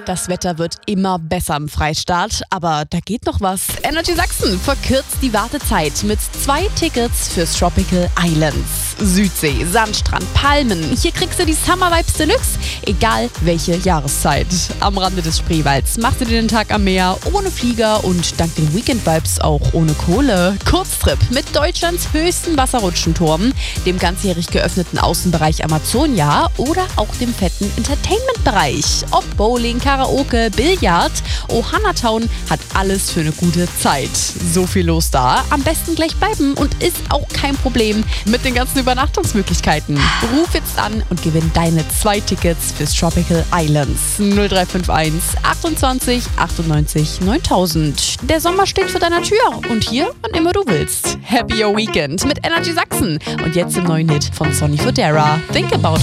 Das Wetter wird immer besser im Freistaat, aber da geht noch was. Energy Sachsen verkürzt die Wartezeit mit 2 Tickets fürs Tropical Islands. Südsee, Sandstrand, Palmen. Hier kriegst du die Summer Vibes Deluxe, egal welche Jahreszeit. Am Rande des Spreewalds machst du dir den Tag am Meer ohne Flieger und dank den Weekend Vibes auch ohne Kohle. Kurztrip mit Deutschlands höchsten Wasserrutschenturm, dem ganzjährig geöffneten Außenbereich Amazonia oder auch dem fetten Entertainment-Bereich. Ob Bowling, Karaoke, Billard, Ohana-Town hat alles für eine gute Zeit. So viel los da. Am besten gleich bleiben und ist auch kein Problem mit den ganzen Übernachtungsmöglichkeiten. Ruf jetzt an und gewinn deine 2 Tickets fürs Tropical Islands. 0351 28 98 9000. Der Sommer steht vor deiner Tür und hier, wann immer du willst. Happy Your Weekend mit Energy Sachsen und jetzt im neuen Hit von Sonny Fodera. Think About